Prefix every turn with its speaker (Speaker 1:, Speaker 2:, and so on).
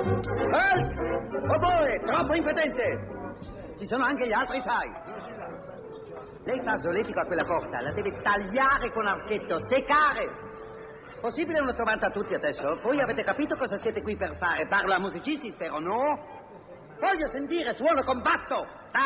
Speaker 1: Halt! Oboe, troppo impotente! Ci sono anche gli altri, sai. Lei fa solletico a quella corda, la deve tagliare con archetto, seccare. Possibile una trovata a tutti adesso? Voi avete capito cosa siete qui per fare? Parlo a musicisti, spero, no? Voglio sentire suono combatto!